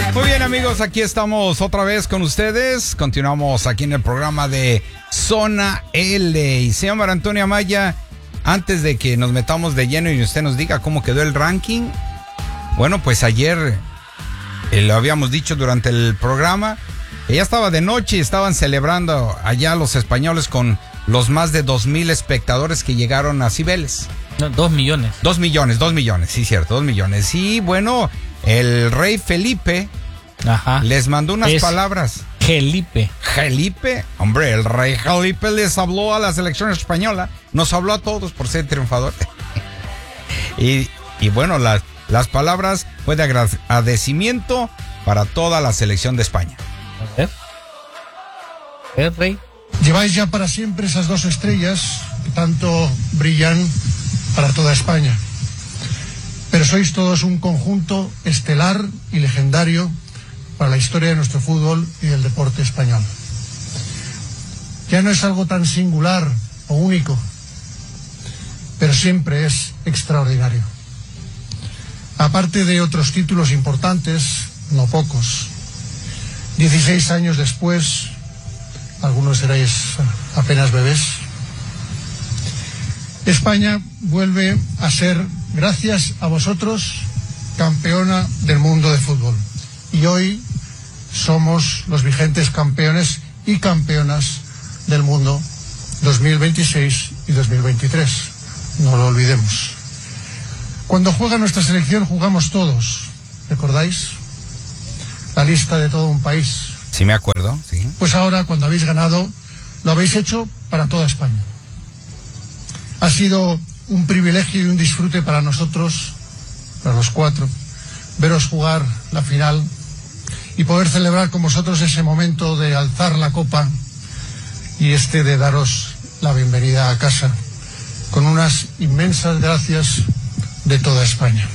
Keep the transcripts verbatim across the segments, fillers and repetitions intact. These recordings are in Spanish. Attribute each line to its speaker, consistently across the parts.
Speaker 1: Muy bien, amigos, aquí estamos otra vez con ustedes. Continuamos aquí en el programa de Zona L. Y señor Antonio Amaya, antes de que nos metamos de lleno y usted nos diga cómo quedó el ranking, bueno, pues ayer eh, lo habíamos dicho durante el programa, que ya estaba de noche y estaban celebrando allá los españoles con los más de dos mil espectadores que llegaron a Cibeles.
Speaker 2: No, dos millones.
Speaker 1: Dos millones, dos millones, sí, cierto, dos millones. Y bueno, el rey Felipe
Speaker 2: Ajá.
Speaker 1: les mandó unas
Speaker 2: Es
Speaker 1: palabras.
Speaker 2: Felipe.
Speaker 1: Felipe, hombre, el rey Felipe les habló a la selección española, nos habló a todos por ser triunfador. y, y bueno, las, las palabras fue de agradecimiento para toda la selección de España.
Speaker 2: A ver. ¿El rey?
Speaker 3: Lleváis ya para siempre esas dos estrellas que tanto brillan para toda España. Pero sois todos un conjunto estelar y legendario para la historia de nuestro fútbol y del deporte español. Ya no es algo tan singular o único, pero siempre es extraordinario. Aparte de otros títulos importantes, no pocos, dieciséis años después, algunos seréis apenas bebés, España vuelve a ser, gracias a vosotros, campeona del mundo de fútbol. Y hoy somos los vigentes campeones y campeonas del mundo dos mil veintiséis y dos mil veintitrés. No lo olvidemos. Cuando juega nuestra selección jugamos todos. ¿Recordáis? La lista de todo un país.
Speaker 1: Sí, me acuerdo, sí.
Speaker 3: Pues ahora, cuando habéis ganado, lo habéis hecho para toda España. Ha sido un privilegio y un disfrute para nosotros, para los cuatro, veros jugar la final y poder celebrar con vosotros ese momento de alzar la copa y este de daros la bienvenida a casa, con unas inmensas gracias de toda España.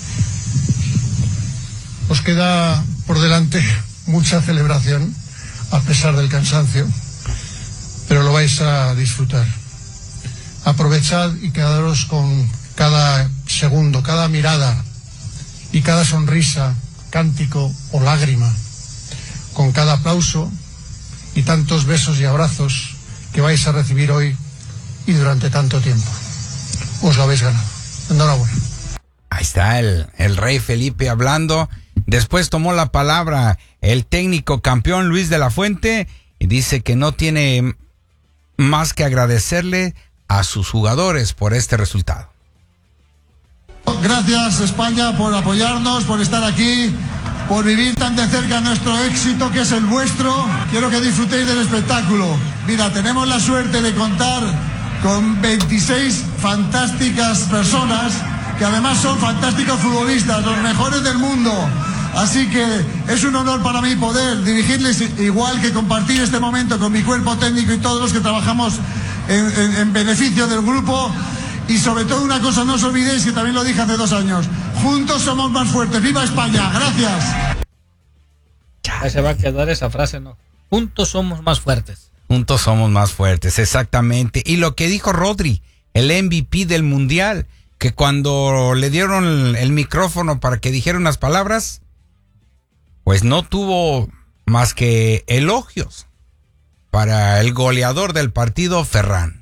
Speaker 3: Os queda por delante mucha celebración, a pesar del cansancio, pero lo vais a disfrutar. Aprovechad y quedaros con cada segundo, cada mirada y cada sonrisa, cántico o lágrima, con cada aplauso y tantos besos y abrazos que vais a recibir hoy y durante tanto tiempo. Os lo habéis ganado. Enhorabuena.
Speaker 1: Ahí está el, el rey Felipe hablando. Después tomó la palabra el técnico campeón Luis de la Fuente y dice que no tiene más que agradecerle a sus jugadores por este resultado.
Speaker 3: Gracias, España, por apoyarnos, por estar aquí, por vivir tan de cerca nuestro éxito que es el vuestro. Quiero que disfrutéis del espectáculo. Mira, tenemos la suerte de contar con veintiséis fantásticas personas que además son fantásticos futbolistas, los mejores del mundo. Así que es un honor para mí poder dirigirles, igual que compartir este momento con mi cuerpo técnico y todos los que trabajamos en, en, en beneficio del grupo. Y sobre todo una cosa, no os olvidéis que también lo dije hace dos años, juntos somos más fuertes. ¡Viva España! ¡Gracias!
Speaker 2: Ahí se va a quedar esa frase, ¿no? Juntos somos más fuertes.
Speaker 1: Juntos somos más fuertes, exactamente. Y lo que dijo Rodri, el M V P del Mundial, que cuando le dieron el, el micrófono para que dijera unas palabras, pues no tuvo más que elogios para el goleador del partido, Ferran.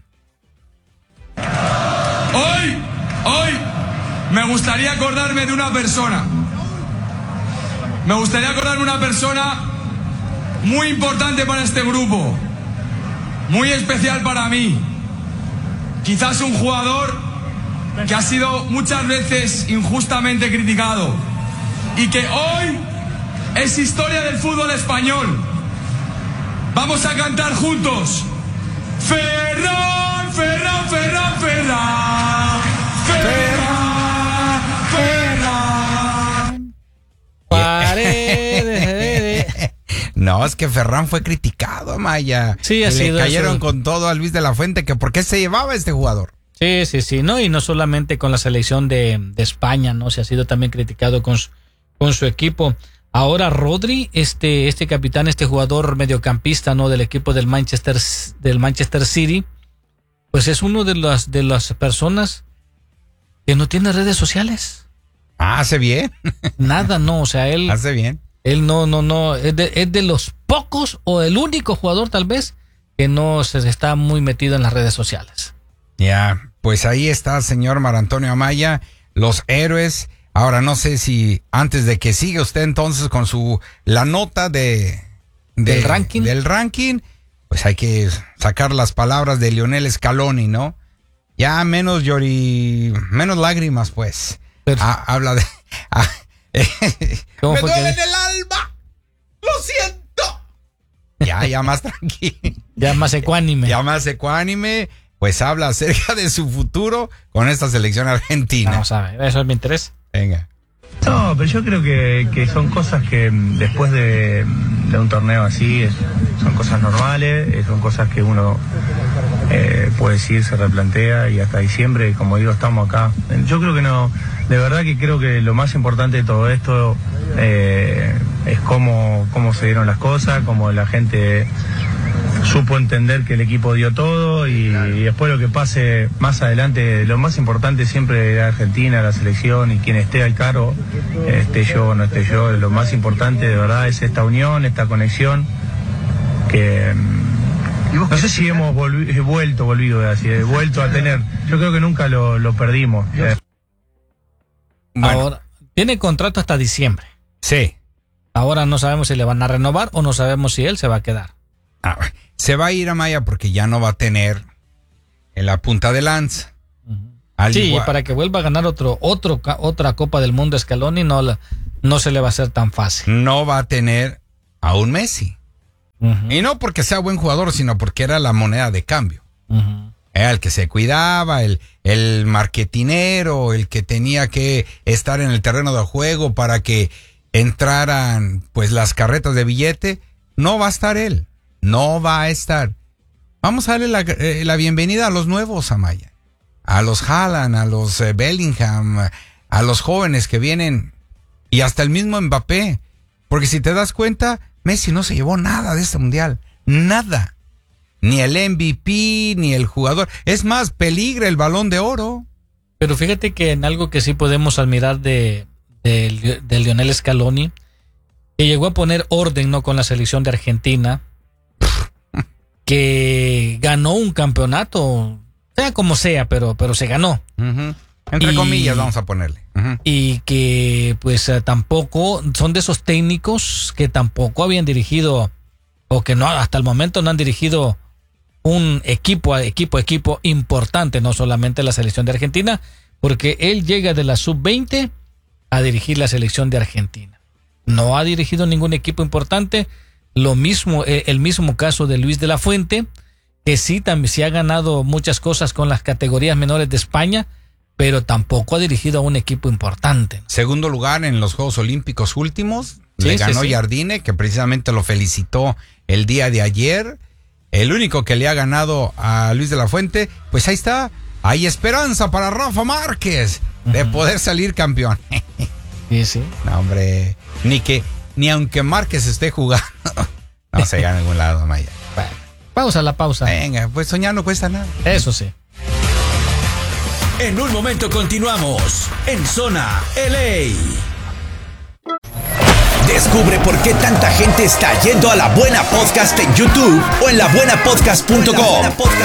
Speaker 4: Hoy, hoy, me gustaría acordarme de una persona. Me gustaría acordarme de una persona muy importante para este grupo, muy especial para mí. Quizás un jugador que ha sido muchas veces injustamente criticado y que hoy es historia del fútbol español. Vamos a cantar juntos. Ferran, Ferran, Ferran, Ferran, Ferran, Ferran.
Speaker 2: Paredes.
Speaker 1: No, es que Ferran fue criticado, Maya.
Speaker 2: Sí, ha
Speaker 1: y
Speaker 2: sido
Speaker 1: le cayeron
Speaker 2: eso.
Speaker 1: con todo a Luis de la Fuente, que por qué se llevaba este jugador.
Speaker 2: Sí, sí, sí, no, y no solamente con la selección de, de España, ¿no? Se ha sido también criticado con su, con su equipo. Ahora Rodri, este, este capitán, este jugador mediocampista, ¿no? Del equipo del Manchester, del Manchester City, pues es uno de las, de las personas que no tiene redes sociales.
Speaker 1: Ah, hace bien.
Speaker 2: Nada, no, o sea, él
Speaker 1: Hace bien.
Speaker 2: Él no, no, no, es de, es de los pocos o el único jugador tal vez que no se está muy metido en las redes sociales.
Speaker 1: Ya, yeah, pues ahí está, señor Marantonio Amaya, los héroes. Ahora no sé si antes de que siga usted entonces con su la nota de, de
Speaker 2: del ranking,
Speaker 1: del ranking, pues hay que sacar las palabras de Lionel Scaloni, ¿no? Ya menos llori, menos lágrimas, pues. Pero, ah, habla de. Ah, eh,
Speaker 2: ¿Cómo
Speaker 1: me
Speaker 2: fue
Speaker 1: duele
Speaker 2: que...
Speaker 1: en el alma. Lo siento. Ya, ya más tranquilo.
Speaker 2: Ya más ecuánime.
Speaker 1: Ya más ecuánime. Pues habla acerca de su futuro con esta selección argentina.
Speaker 2: Vamos a ver, eso es mi interés.
Speaker 1: Venga.
Speaker 5: No, pero yo creo que, que son cosas que después de, de un torneo así es, son cosas normales, son cosas que uno eh, puede decir, se replantea y hasta diciembre, como digo, estamos acá. Yo creo que no, de verdad que creo que lo más importante de todo esto eh, es cómo, cómo se dieron las cosas, cómo la gente supo entender que el equipo dio todo y, y después lo que pase más adelante, lo más importante siempre es Argentina, la selección y quien esté al cargo, esté yo o no esté yo, lo más importante de verdad es esta unión, esta conexión que no sé si hemos volvi- vuelto, volvido así, vuelto a tener, yo creo que nunca lo, lo perdimos. Eh.
Speaker 2: Bueno. Ahora, tiene contrato hasta diciembre.
Speaker 1: Sí.
Speaker 2: Ahora no sabemos si le van a renovar o no sabemos si él se va a quedar.
Speaker 1: Ah, se va a ir Amaya porque ya no va a tener en la punta de lanza.
Speaker 2: Uh-huh. Sí, igual. Para que vuelva a ganar otro, otro, otra Copa del Mundo Scaloni no, no se le va a hacer tan fácil.
Speaker 1: No va a tener a un Messi. Uh-huh. Y no porque sea buen jugador, sino porque era la moneda de cambio. Uh-huh. Era el que se cuidaba, el, el marketinero, el que tenía que estar en el terreno de juego para que entraran pues las carretas de billete. No va a estar él. No va a estar. Vamos a darle la, eh, la bienvenida a los nuevos, Amaya. A los Haaland, a los eh, Bellingham, a los jóvenes que vienen. Y hasta el mismo Mbappé. Porque si te das cuenta, Messi no se llevó nada de este mundial. Nada. Ni el M V P, ni el jugador. Es más, peligra el Balón de Oro.
Speaker 2: Pero fíjate que en algo que sí podemos admirar de, de, de Lionel Scaloni, que llegó a poner orden, ¿no?, con la selección de Argentina, que ganó un campeonato, sea como sea, pero, pero se ganó.
Speaker 1: Uh-huh. Entre y, comillas, vamos a ponerle. Uh-huh.
Speaker 2: Y que pues uh, tampoco, son de esos técnicos que tampoco habían dirigido, o que no hasta el momento no han dirigido un equipo, equipo, equipo importante, no solamente la selección de Argentina, porque él llega de la sub veinte a dirigir la selección de Argentina. No ha dirigido ningún equipo importante. Lo mismo, el mismo caso de Luis de la Fuente, que sí, también sí ha ganado muchas cosas con las categorías menores de España, pero tampoco ha dirigido a un equipo importante.
Speaker 1: Segundo lugar en los Juegos Olímpicos últimos, sí, le ganó sí, sí. Jardine, que precisamente lo felicitó el día de ayer. El único que le ha ganado a Luis de la Fuente, pues ahí está. Hay esperanza para Rafa Márquez de uh-huh. poder salir campeón.
Speaker 2: Sí, sí.
Speaker 1: No, hombre, ni que ni aunque Márquez esté jugando, no se gana a ningún lado, Maya.
Speaker 2: Bueno, pausa la pausa.
Speaker 1: Venga, pues soñar no cuesta nada.
Speaker 2: Eso sí.
Speaker 6: En un momento continuamos en Zona L A. Descubre por qué tanta gente está yendo a La Buena Podcast en YouTube o en la buena podcast punto com.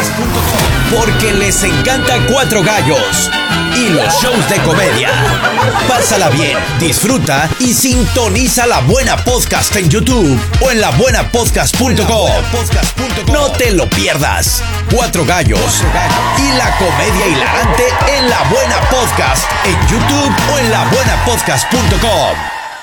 Speaker 6: Porque les encanta Cuatro Gallos y los shows de comedia. Pásala bien, disfruta y sintoniza La Buena Podcast en YouTube o en la buena podcast punto com. No te lo pierdas. Cuatro Gallos y la comedia hilarante en La Buena Podcast en YouTube o en la buena podcast punto com.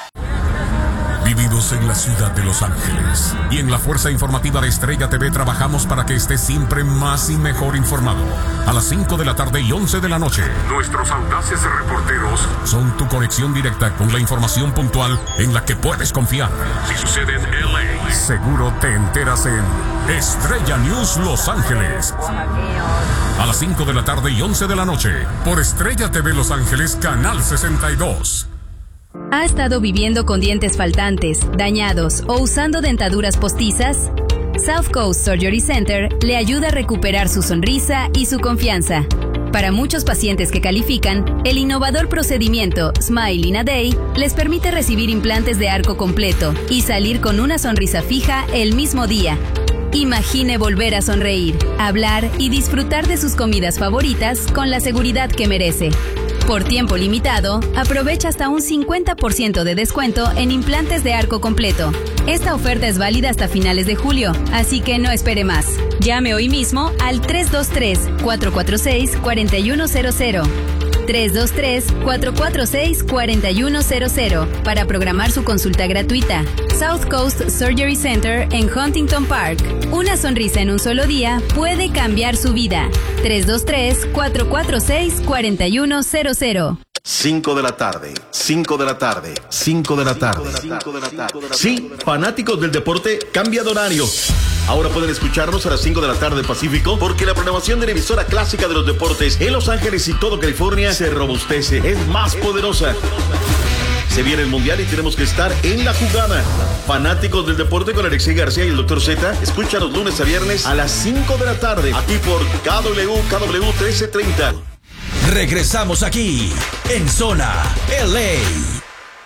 Speaker 7: Vividos en la ciudad de Los Ángeles y en la fuerza informativa de Estrella T V trabajamos para que estés siempre más y mejor informado. A las cinco de la tarde y once de la noche, nuestros audaces reporteros son tu conexión directa con la información puntual en la que puedes confiar. Si sucede en L A, seguro te enteras en Estrella News Los Ángeles. A las cinco de la tarde y once de la noche, por Estrella T V Los Ángeles, Canal sesenta y dos.
Speaker 8: ¿Ha estado viviendo con dientes faltantes, dañados o usando dentaduras postizas? South Coast Surgery Center le ayuda a recuperar su sonrisa y su confianza. Para muchos pacientes que califican, el innovador procedimiento Smile in a Day les permite recibir implantes de arco completo y salir con una sonrisa fija el mismo día. Imagine volver a sonreír, hablar y disfrutar de sus comidas favoritas con la seguridad que merece. Por tiempo limitado, aprovecha hasta un cincuenta por ciento de descuento en implantes de arco completo. Esta oferta es válida hasta finales de julio, así que no espere más. Llame hoy mismo al tres dos tres, cuatro cuatro seis, cuatro uno cero cero. tres dos tres, cuatro cuatro seis, cuatro uno cero cero para programar su consulta gratuita. South Coast Surgery Center en Huntington Park. Una sonrisa en un solo día puede cambiar su vida. tres dos tres, cuatro cuatro seis, cuatro uno cero cero.
Speaker 9: cinco de la tarde, cinco de la tarde, cinco de la tarde. Sí, fanáticos del deporte, cambia de horario. Ahora pueden escucharnos a las cinco de la tarde Pacífico, porque la programación de la emisora clásica de los deportes en Los Ángeles y todo California se robustece, es más poderosa. Se viene el Mundial y tenemos que estar en la jugada. Fanáticos del deporte con Alexei García y el doctor Z, escucha los lunes a viernes a las cinco de la tarde, aquí por K W, K W trece treinta.
Speaker 6: Regresamos aquí, en Zona L A.